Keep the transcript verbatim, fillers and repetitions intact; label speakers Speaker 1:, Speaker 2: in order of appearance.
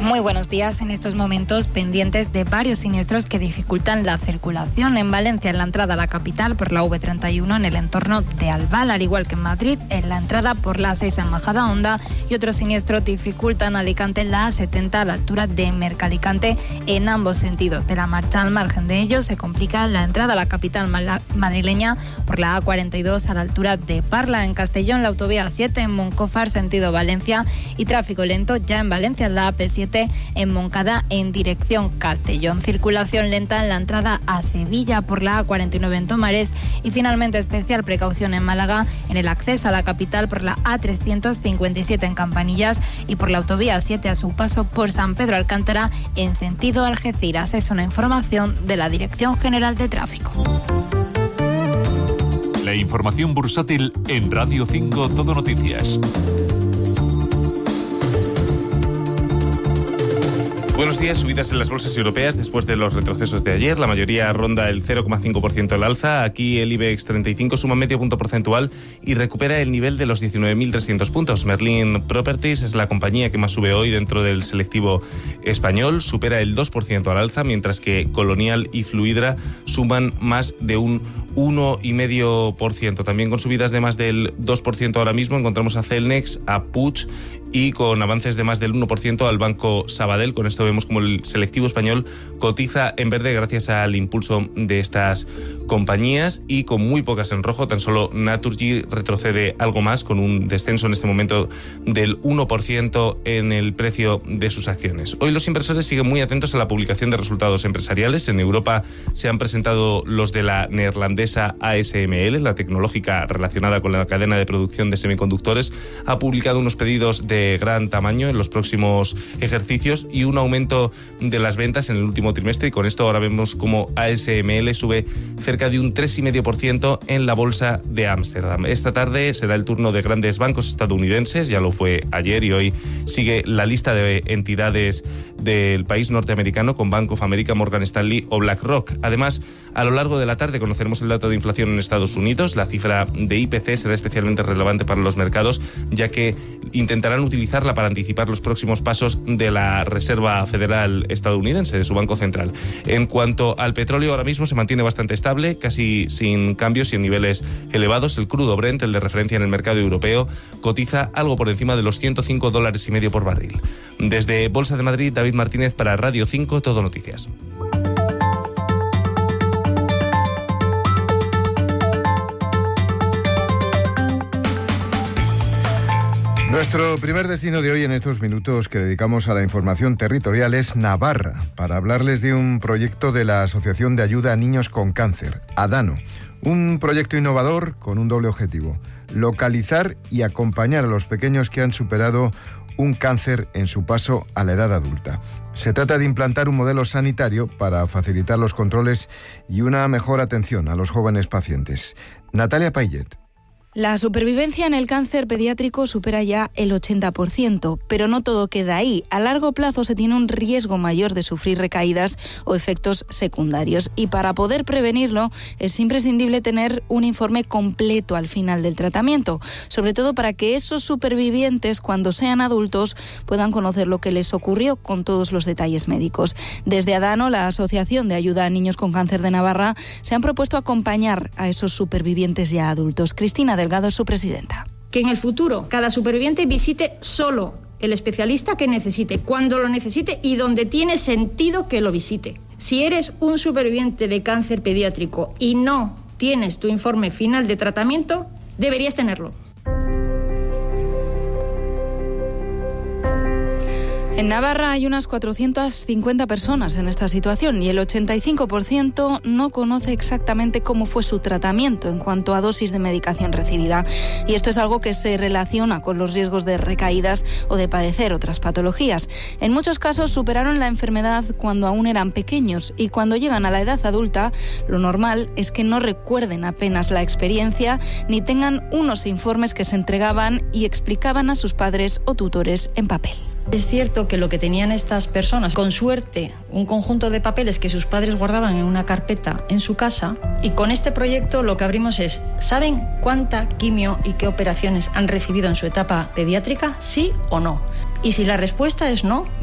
Speaker 1: Muy buenos días. En estos momentos pendientes de varios siniestros que dificultan la circulación en Valencia, en la entrada a la capital por la A V treinta y uno en el entorno de Albal, al igual que en Madrid, en la entrada por la A seis en Majadahonda, y otros siniestros dificultan Alicante en la A setenta a la altura de Mercalicante en ambos sentidos de la marcha. Al margen de ello, se complica la entrada a la capital madrileña por la A cuarenta y dos a la altura de Parla. En Castellón, la autovía siete en Moncófar, sentido Valencia, y tráfico lento ya en Valencia, en la A P siete en Moncada en dirección Castellón. Circulación lenta en la entrada a Sevilla por la A cuarenta y nueve en Tomares, y finalmente especial precaución en Málaga en el acceso a la capital por la A trescientos cincuenta y siete en Campanillas y por la autovía siete a su paso por San Pedro Alcántara en sentido Algeciras. Es una información de la Dirección General de Tráfico.
Speaker 2: La información bursátil en Radio cinco Todo Noticias.
Speaker 3: Buenos días. Subidas en las bolsas europeas después de los retrocesos de ayer. La mayoría ronda el cero coma cinco por ciento al alza. Aquí el IBEX treinta y cinco suma medio punto porcentual y recupera el nivel de los diecinueve mil trescientos puntos. Merlin Properties es la compañía que más sube hoy dentro del selectivo español. Supera el dos por ciento al alza, mientras que Colonial y Fluidra suman más de un uno coma cinco por ciento. También con subidas de más del dos por ciento ahora mismo encontramos a Celnex, a Puig y con avances de más del uno por ciento al Banco Sabadell. Con esto vemos como el selectivo español cotiza en verde gracias al impulso de estas compañías y con muy pocas en rojo. Tan solo Naturgy retrocede algo más, con un descenso en este momento del uno por ciento en el precio de sus acciones. Hoy los inversores siguen muy atentos a la publicación de resultados empresariales. En Europa se han presentado los de la neerlandesa A S M L, la tecnológica relacionada con la cadena de producción de semiconductores. Ha publicado unos pedidos de gran tamaño en los próximos ejercicios y un aumento de las ventas en el último trimestre, y con esto ahora vemos como A S M L sube cerca de un tres coma cinco por ciento en la bolsa de Ámsterdam. Esta tarde será el turno de grandes bancos estadounidenses, ya lo fue ayer y hoy sigue la lista de entidades del país norteamericano con Bank of America, Morgan Stanley o BlackRock. Además, a lo largo de la tarde conoceremos el dato de inflación en Estados Unidos. La cifra de I P C será especialmente relevante para los mercados, ya que intentarán utilizarla para anticipar los próximos pasos de la Reserva Federal estadounidense, de su Banco Central. En cuanto al petróleo, ahora mismo se mantiene bastante estable, casi sin cambios y en niveles elevados. El crudo Brent, el de referencia en el mercado europeo, cotiza algo por encima de los ciento cinco dólares y medio por barril. Desde Bolsa de Madrid, David Martínez para Radio cinco Todo Noticias.
Speaker 4: Nuestro primer destino de hoy en estos minutos que dedicamos a la información territorial es Navarra, para hablarles de un proyecto de la Asociación de Ayuda a Niños con Cáncer, ADANO. Un proyecto innovador con un doble objetivo: localizar y acompañar a los pequeños que han superado un cáncer en su paso a la edad adulta. Se trata de implantar un modelo sanitario para facilitar los controles y una mejor atención a los jóvenes pacientes. Natalia Payet.
Speaker 5: La supervivencia en el cáncer pediátrico supera ya el ochenta por ciento, pero no todo queda ahí. A largo plazo se tiene un riesgo mayor de sufrir recaídas o efectos secundarios, y para poder prevenirlo es imprescindible tener un informe completo al final del tratamiento, sobre todo para que esos supervivientes, cuando sean adultos, puedan conocer lo que les ocurrió con todos los detalles médicos. Desde ADANO, la Asociación de Ayuda a Niños con Cáncer de Navarra, se han propuesto acompañar a esos supervivientes ya adultos. Cristina Delgado es su presidenta.
Speaker 6: Que en el futuro cada superviviente visite solo el especialista que necesite, cuando lo necesite y donde tiene sentido que lo visite. Si eres un superviviente de cáncer pediátrico y no tienes tu informe final de tratamiento, deberías tenerlo.
Speaker 5: En Navarra hay unas cuatrocientas cincuenta personas en esta situación y el ochenta y cinco por ciento no conoce exactamente cómo fue su tratamiento en cuanto a dosis de medicación recibida. Y esto es algo que se relaciona con los riesgos de recaídas o de padecer otras patologías. En muchos casos superaron la enfermedad cuando aún eran pequeños, y cuando llegan a la edad adulta, lo normal es que no recuerden apenas la experiencia ni tengan unos informes que se entregaban y explicaban a sus padres o tutores en papel.
Speaker 6: Es cierto que lo que tenían estas personas, con suerte, un conjunto de papeles que sus padres guardaban en una carpeta en su casa, y con este proyecto lo que abrimos es, ¿saben cuánta quimio y qué operaciones han recibido en su etapa pediátrica? ¿Sí o no? Y si la respuesta es no,